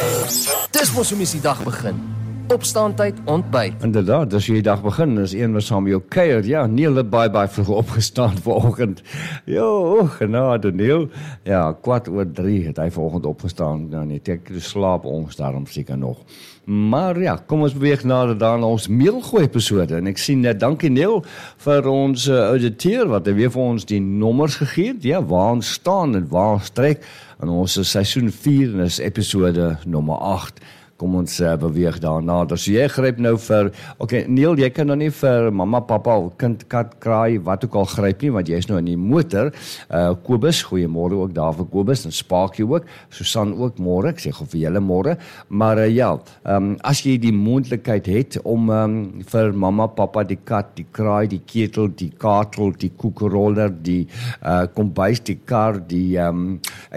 Dis mos hoe mens die dag begin. Opstaantyd, ontbyt. Inderdaad, as jy die dag begin, is een wat saam met jou kuier. Ja, Neil het baie vroeg opgestaan vanoggend. Jo, genade Neil. Ja, 2:15 het hy vanoggend opgestaan. Nou net ek slaap ons daarom seker nog. Maar ja, kom ons beweeg nader dan ons mailgooi episode. En ek sien net, dankie Neil vir ons auditeur wat hy weer vir ons die nommers gegee het. Ja, waar ons staan en waar ons trek. En ons is seisoen 4 en is episode nommer 8. Kom ons beweeg daarna. Dus jy gryp nou vir, Neil, jy kan nou nie vir mamma, papa, kind, kat, kraai, wat ook al gryp nie, want jy is nou in die motor. Kobus, goeiemôre ook daar vir Kobus, en Spaakie ook, Susan ook môre, ek sê gou vir julle môre, maar as jy die moontlikheid het om vir mamma, papa, die kat, die kraai, die ketel, die katel, die koekeroller, die kombuis, die kar, die